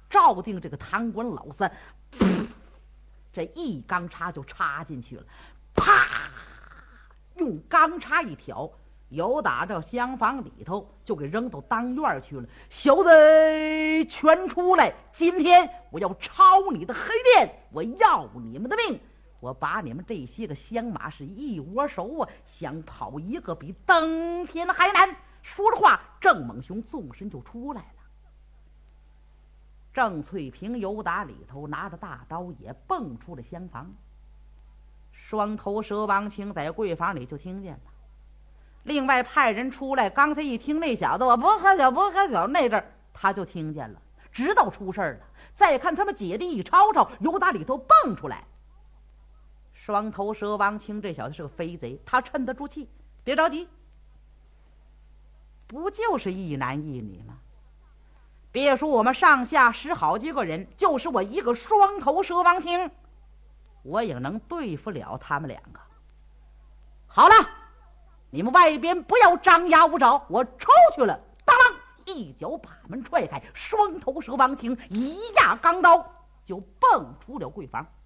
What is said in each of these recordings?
照定这个贪官老三，这一钢叉就插进去了，啪！用钢叉一挑，由打这厢房里头就给扔到当院去了。小子全出来！今天我要抄你的黑店，我要你们的命！我把你们这些个乡马是一窝熟啊，想跑一个比登天还难。说着话，郑猛雄纵身就出来了。郑翠萍由打里头拿着大刀也蹦出了厢房。双头蛇王清在柜房里就听见了，另外派人出来，刚才一听那小子我不喝酒不喝酒，那阵儿他就听见了，知道出事了。再看他们姐弟一吵吵，由打里头蹦出来。双头蛇王清这小子是个飞贼，他沉得住气，别着急，不就是一男一女吗？别说我们上下10好几个人，就是我一个双头蛇王清，我也能对付了他们2个。好了，你们外边不要张牙舞爪，我出去了。当啷一脚把门踹开，双头蛇王清一压钢刀就蹦出了柜房。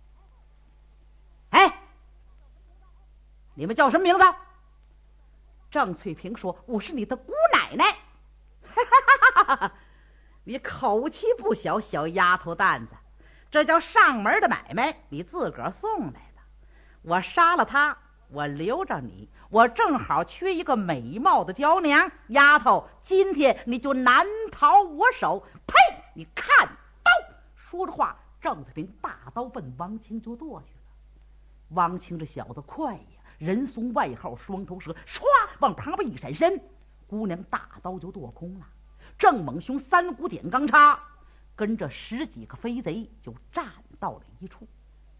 哎，你们叫什么名字？郑翠萍说：我是你的姑奶奶。你口气不小，小丫头蛋子，这叫上门的买卖，你自个儿送来的。我杀了他，我留着你，我正好缺一个美貌的娇娘。丫头，今天你就难逃我手。呸！你看刀！说着话，郑翠萍大刀奔王清就剁去了。王清这小子快呀，人送外号双头蛇，唰往旁边一闪身，姑娘大刀就剁空了。郑猛雄3股点钢叉，跟着10几个飞贼就站到了一处。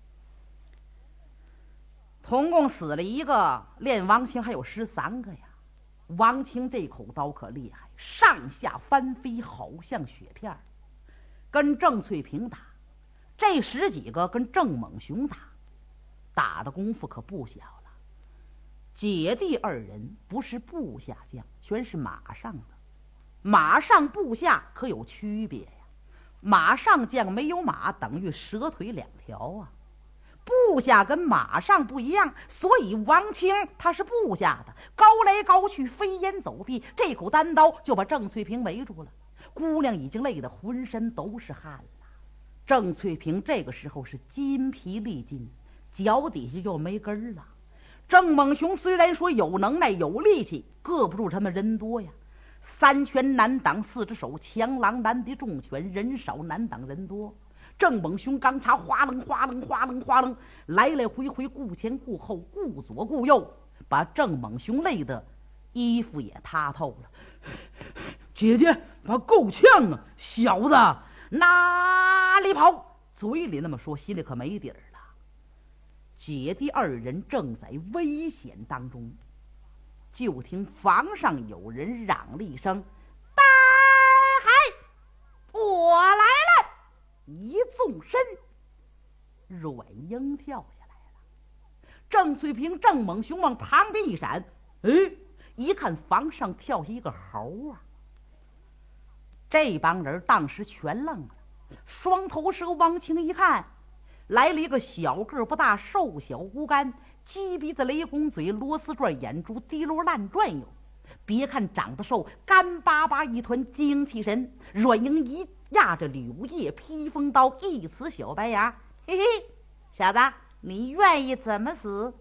总共死了1个，练王清还有13个呀。王清这口刀可厉害，上下翻飞，好像雪片。跟郑翠萍打，这10几个跟郑猛雄打，打的功夫可不小了。姐弟2人不是部下将，全是马上的。马上部下可有区别呀，马上将没有马等于蛇腿2条啊。部下跟马上不一样，所以王清他是部下的，高来高去，飞檐走壁，这口单刀就把郑翠萍围住了。姑娘已经累得浑身都是汗了。郑翠萍这个时候是筋疲力尽，脚底下就没根儿了。郑猛雄虽然说有能耐有力气，搁不住他们人多呀。3拳难挡4只手，强狼难敌重拳，人少难挡人多。郑猛雄钢叉哗楞哗楞哗楞哗楞，来来回回顾前顾后，顾左顾右，把郑猛雄累得衣服也塌透了。姐姐，把够呛啊！小子哪里跑？嘴里那么说，心里可没底儿了。姐弟2人正在危险当中，就听房上有人嚷了一声：大海，我来了！一纵身，阮英跳下来了。郑翠萍、郑猛雄往旁边一闪，一看房上跳下一个猴啊！这帮人当时全愣了。双头蛇王清一看，来了一个小个不大、瘦小骨干，鸡鼻子、雷公嘴、螺丝转眼珠、滴溜烂转悠。别看长得瘦，干巴巴一团精气神。阮英一压着柳叶披风刀，一呲小白牙：嘿嘿，小子，你愿意怎么死？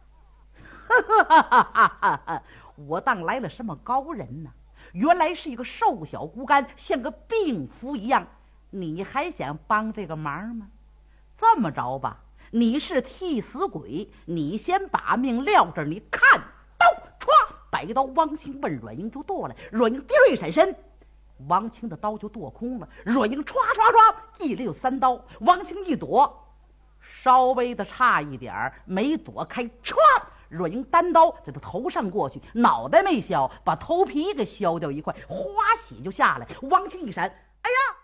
我当来了什么高人呢？原来是一个瘦小骨干，像个病夫一样。你还想帮这个忙吗？这么着吧，你是替死鬼，你先把命撂这儿，你看刀歘，摆刀，王清奔阮英就剁来。阮英跌锐闪身，王清的刀就剁空了。阮英歘歘歘，一连有3刀，王清一躲，稍微的差一点没躲开，歘，阮英单刀在他头上过去，脑袋没削，把头皮给削掉一块，哗血就下来。王清一闪，哎呀！